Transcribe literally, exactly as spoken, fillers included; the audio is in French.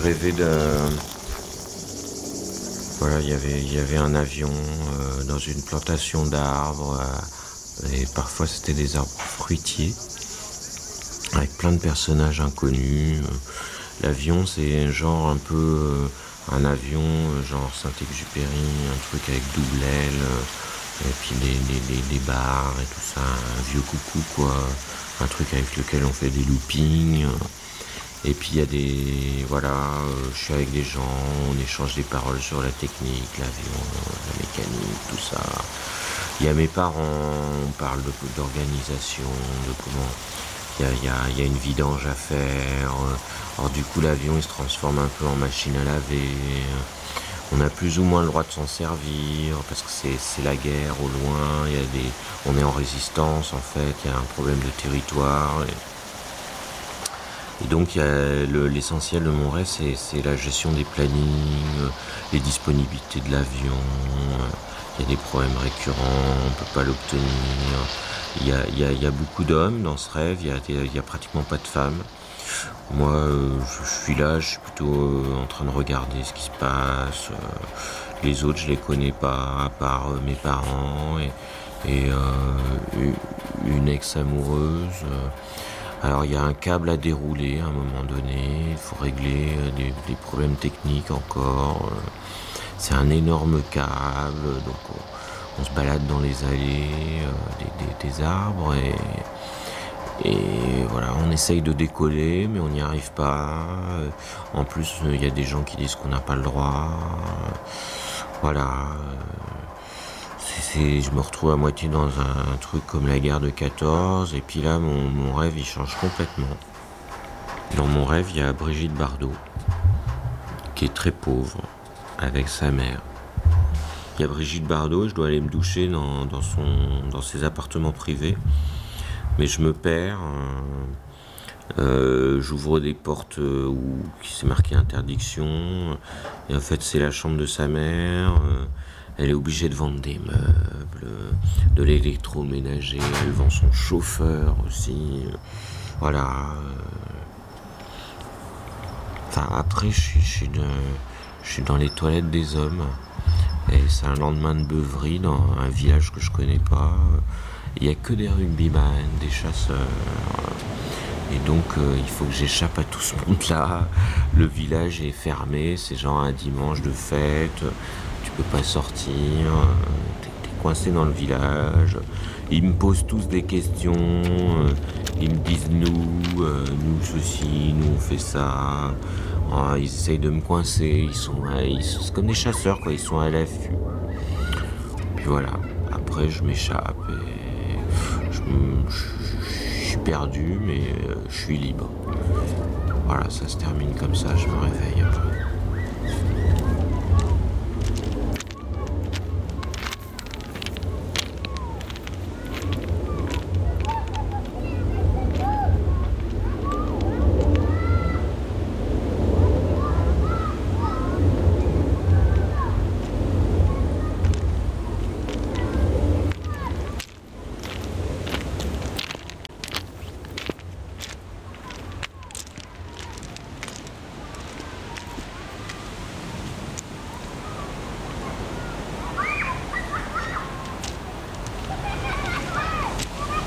rêvé de... Voilà, il y avait, il y avait un avion euh, dans une plantation d'arbres, euh, et parfois c'était des arbres fruitiers, avec plein de personnages inconnus. L'avion, c'est genre un peu euh, un avion, euh, genre Saint-Exupéry, un truc avec double aile, euh, et puis des, des, des, des barres et tout ça, un vieux coucou quoi, un truc avec lequel on fait des loopings. Et puis il y a des... Voilà, euh, je suis avec des gens, on échange des paroles sur la technique, l'avion, la mécanique, tout ça. Il y a mes parents, on parle de, d'organisation, de comment... Il y a, il y, a, il y a une vidange à faire. Alors du coup l'avion il se transforme un peu en machine à laver. On a plus ou moins le droit de s'en servir parce que c'est, c'est la guerre au loin. Il y a des, on est en résistance en fait. Il y a un problème de territoire. Et, et donc il y a le, l'essentiel de mon rêve c'est, c'est la gestion des plannings, les disponibilités de l'avion. Il y a des problèmes récurrents, on ne peut pas l'obtenir. Il y, a, il, y a, il y a beaucoup d'hommes dans ce rêve, il y a, il y a pratiquement pas de femmes. Moi, euh, je, je suis là, je suis plutôt euh, en train de regarder ce qui se passe. Euh, les autres, je les connais pas, à part euh, mes parents et, et euh, une ex-amoureuse. Alors, il y a un câble à dérouler à un moment donné, il faut régler des, des problèmes techniques encore. C'est un énorme câble, donc on, on se balade dans les allées euh, des, des, des arbres et, et voilà, on essaye de décoller mais on n'y arrive pas. En plus, il y a des gens qui disent qu'on n'a pas le droit. Voilà, c'est, c'est, je me retrouve à moitié dans un, un truc comme la guerre de quatorze et puis là, mon, mon rêve, il change complètement. Dans mon rêve, il y a Brigitte Bardot qui est très pauvre, avec sa mère. Il y a Brigitte Bardot, je dois aller me doucher dans, dans, son, dans ses appartements privés, mais je me perds, euh, euh, j'ouvre des portes où qui s'est marqué interdiction, et en fait c'est la chambre de sa mère, euh, elle est obligée de vendre des meubles, de l'électroménager, elle vend son chauffeur aussi, voilà. Enfin, après je suis, je suis de... Je suis dans les toilettes des hommes et c'est un lendemain de beuverie dans un village que je connais pas. Il n'y a que des rugbyman, des chasseurs. Et donc euh, il faut que j'échappe à tout ce monde-là. Le village est fermé, c'est genre un dimanche de fête. Tu peux pas sortir, t'es, t'es coincé dans le village. Ils me posent tous des questions. Ils me disent nous, euh, nous ceci, nous on fait ça. Oh, ils essayent de me coincer, ils sont, ils sont c'est comme des chasseurs quoi, ils sont à l'affût. Puis voilà, après je m'échappe et je, je, je suis perdu mais je suis libre. Voilà, ça se termine comme ça, je me réveille après.